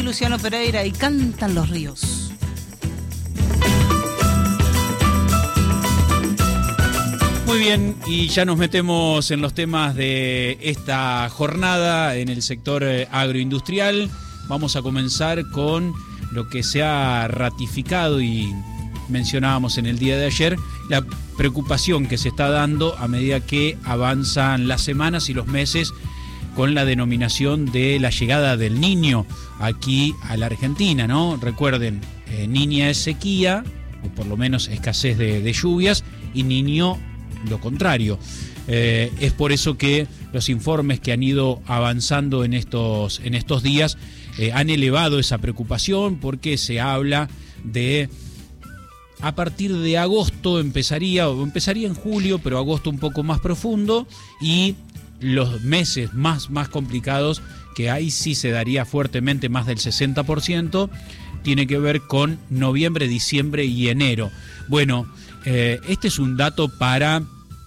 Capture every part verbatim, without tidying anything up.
Luciano Pereira y Cantan los ríos. Muy bien, y ya nos metemos en los temas de esta jornada en el sector agroindustrial. Vamos a comenzar con lo que se ha ratificado y mencionábamos en el día de ayer, la preocupación que se está dando a medida que avanzan las semanas y los meses con la denominación de la llegada del Niño aquí a la Argentina, ¿no? Recuerden, eh, Niña es sequía, o por lo menos escasez de, de lluvias, y Niño lo contrario. Eh, es por eso que los informes que han ido avanzando en estos, en estos días eh, han elevado esa preocupación, porque se habla de a partir de agosto empezaría, o empezaría en julio, pero agosto un poco más profundo, y los meses más, más complicados, que ahí sí se daría fuertemente más del sesenta por ciento, tiene que ver con noviembre, diciembre y enero. Bueno, eh, este es un dato para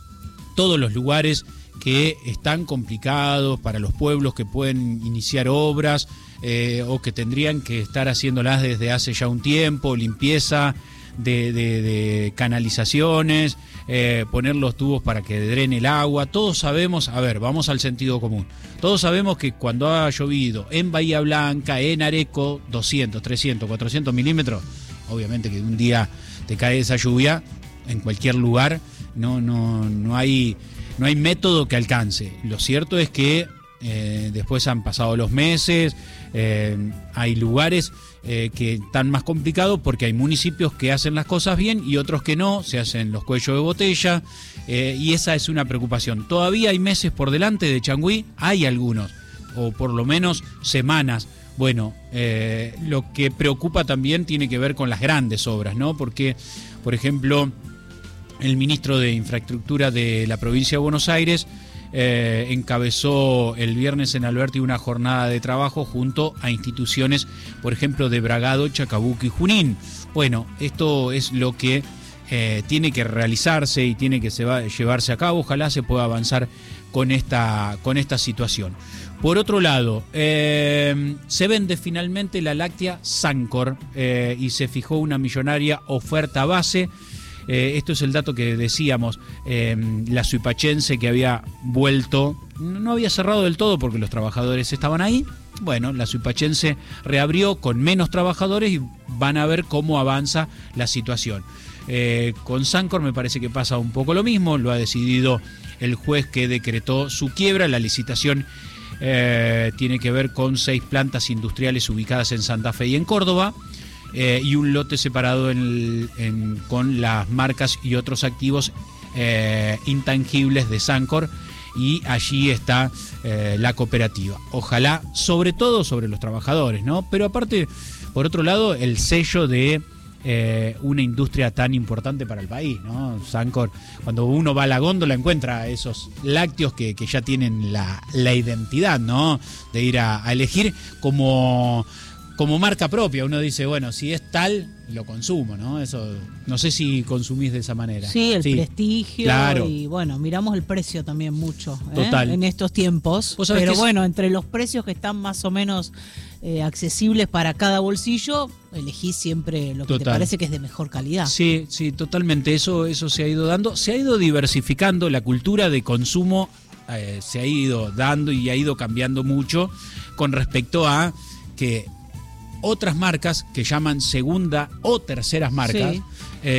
todos los lugares que están complicados, para los pueblos que pueden iniciar obras eh, o que tendrían que estar haciéndolas desde hace ya un tiempo, limpieza de, de, de canalizaciones, eh, poner los tubos para que drene el agua. Todos sabemos, a ver, vamos al sentido común, todos sabemos que cuando ha llovido en Bahía Blanca, en Areco, doscientos, trescientos, cuatrocientos milímetros, obviamente que un día te cae esa lluvia, en cualquier lugar, no, no, no hay, no hay método que alcance. Lo cierto es que eh, después han pasado los meses, eh, hay lugares eh, que están más complicados porque hay municipios que hacen las cosas bien y otros que no, se hacen los cuellos de botella, eh, y esa es una preocupación. Todavía hay meses por delante de Changüí, hay algunos, o por lo menos semanas. Bueno, eh, lo que preocupa también tiene que ver con las grandes obras, ¿no? Porque, por ejemplo, el ministro de Infraestructura de la provincia de Buenos Aires eh, encabezó el viernes en Alberti una jornada de trabajo junto a instituciones, por ejemplo, de Bragado, Chacabuco y Junín. Bueno, esto es lo que eh, tiene que realizarse y tiene que se va, llevarse a cabo. Ojalá se pueda avanzar con esta, con esta situación. Por otro lado, eh, se vende finalmente la láctea Sancor eh, y se fijó una millonaria oferta base. Eh, esto es el dato que decíamos, eh, la suipachense que había vuelto, no había cerrado del todo porque los trabajadores estaban ahí. Bueno, la suipachense reabrió con menos trabajadores y van a ver cómo avanza la situación. Eh, con Sancor me parece que pasa un poco lo mismo, lo ha decidido el juez que decretó su quiebra. La licitación eh, tiene que ver con seis plantas industriales ubicadas en Santa Fe y en Córdoba. Eh, y un lote separado en, en, con las marcas y otros activos eh, intangibles de Sancor, y allí está eh, la cooperativa. Ojalá, sobre todo sobre los trabajadores, ¿no? Pero aparte, por otro lado, el sello de eh, una industria tan importante para el país, ¿no? Sancor, cuando uno va a la góndola encuentra esos lácteos que, que ya tienen la, la identidad, ¿no? De ir a, a elegir como... como marca propia. Uno dice, bueno, si es tal, lo consumo, ¿no? Eso, no sé si consumís de esa manera. Sí, el sí, prestigio, claro. Y bueno, miramos el precio también mucho, ¿eh? Total. En estos tiempos. Pero bueno, entre los precios que están más o menos eh, accesibles para cada bolsillo, elegís siempre lo que Total. Te parece que es de mejor calidad. Sí, sí, totalmente. Eso, eso se ha ido dando. Se ha ido diversificando la cultura de consumo, eh, se ha ido dando y ha ido cambiando mucho con respecto a que otras marcas que llaman segunda o terceras marcas, sí.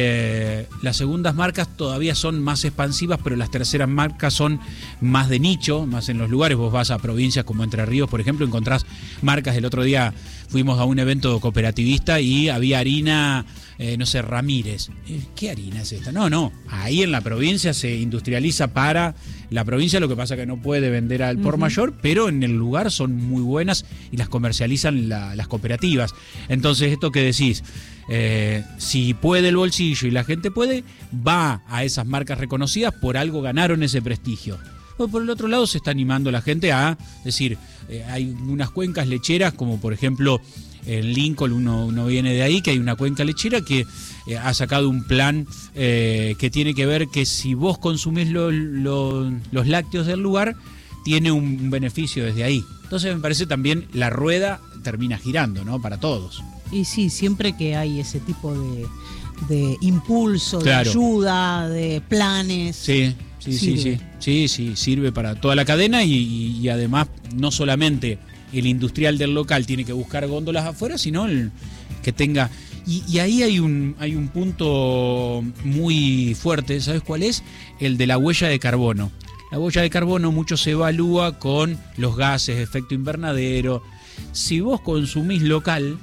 eh, las segundas marcas todavía son más expansivas, pero las terceras marcas son más de nicho, más en los lugares. Vos vas a provincias como Entre Ríos, por ejemplo, encontrás marcas. El otro día fuimos a un evento cooperativista y había harina, eh, no sé, Ramírez. ¿Qué harina es esta? No, no, ahí en la provincia se industrializa para la provincia, lo que pasa que no puede vender al por uh-huh. mayor, pero en el lugar son muy buenas y las comercializan la, las cooperativas. Entonces, esto que decís, eh, si puede el bolsillo y la gente puede, va a esas marcas reconocidas, por algo ganaron ese prestigio. O por el otro lado se está animando la gente a decir, eh, hay unas cuencas lecheras, como por ejemplo en Lincoln, uno, uno viene de ahí, que hay una cuenca lechera que eh, ha sacado un plan eh, que tiene que ver que si vos consumís lo, lo, los lácteos del lugar, tiene un beneficio desde ahí. Entonces me parece también la rueda termina girando, ¿no? Para todos. Y sí, siempre que hay ese tipo de, de impulso, claro. de ayuda, de planes. Sí, sí, sí, sí, sí, sí, sirve para toda la cadena y, y, y además no solamente el industrial del local tiene que buscar góndolas afuera, sino el que tenga... Y, y ahí hay un, hay un punto muy fuerte, ¿sabes cuál es? El de la huella de carbono. La huella de carbono mucho se evalúa con los gases, efecto invernadero. Si vos consumís local,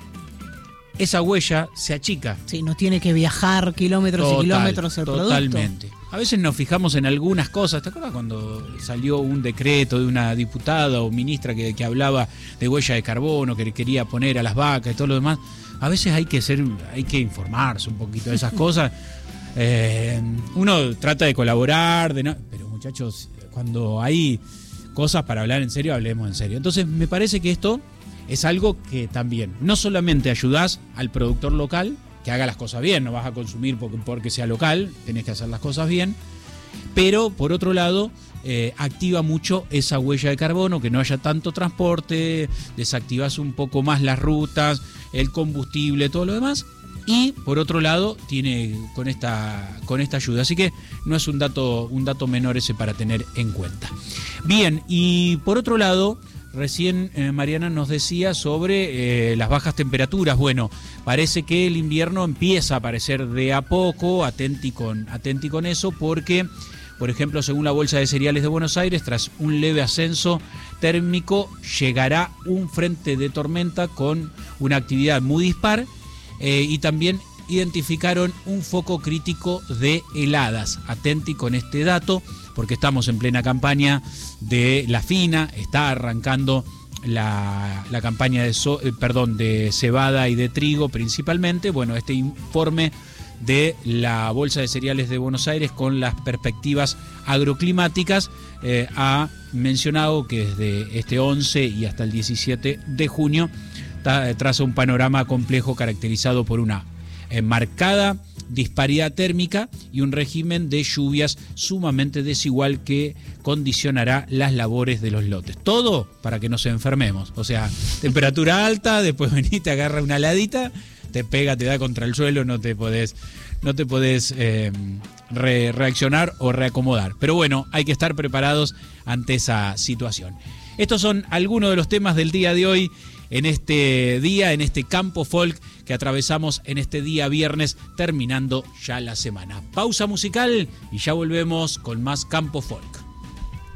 esa huella se achica. Sí, no tiene que viajar kilómetros Total, y kilómetros el totalmente. producto. Totalmente. A veces nos fijamos en algunas cosas. ¿Te acuerdas cuando salió un decreto de una diputada o ministra que, que hablaba de huella de carbono, que le quería poner a las vacas y todo lo demás? A veces hay que ser, hay que informarse un poquito de esas cosas. Eh, uno trata de colaborar, de no, pero muchachos, cuando hay cosas para hablar en serio, hablemos en serio. Entonces me parece que esto es algo que también no solamente ayudás al productor local, que haga las cosas bien, no vas a consumir porque, porque sea local, tenés que hacer las cosas bien, pero por otro lado eh, activa mucho esa huella de carbono, que no haya tanto transporte, desactivás un poco más las rutas, el combustible, todo lo demás, y por otro lado tiene con esta, con esta ayuda, así que no es un dato, un dato menor ese para tener en cuenta. Bien, y por otro lado, recién eh, Mariana nos decía sobre eh, las bajas temperaturas. Bueno, parece que el invierno empieza a aparecer de a poco, atenti con, atenti con eso, porque, por ejemplo, según la Bolsa de Cereales de Buenos Aires, tras un leve ascenso térmico, llegará un frente de tormenta con una actividad muy dispar, eh, y también identificaron un foco crítico de heladas. Atenti con este dato, porque estamos en plena campaña de la fina, está arrancando la, la campaña de, so, eh, perdón, de cebada y de trigo principalmente. Bueno, este informe de la Bolsa de Cereales de Buenos Aires con las perspectivas agroclimáticas eh, ha mencionado que desde este once y hasta el diecisiete de junio ta, traza un panorama complejo caracterizado por una eh, marcada disparidad térmica y un régimen de lluvias sumamente desigual que condicionará las labores de los lotes. Todo para que nos enfermemos. O sea, temperatura alta, después venís, te agarra una heladita, te pega, te da contra el suelo, no te podés, no te podés eh, re, reaccionar o reacomodar. Pero bueno, hay que estar preparados ante esa situación. Estos son algunos de los temas del día de hoy, en este día, en este campo folk que atravesamos en este día viernes, terminando ya la semana. Pausa musical y ya volvemos con más Campo Folk.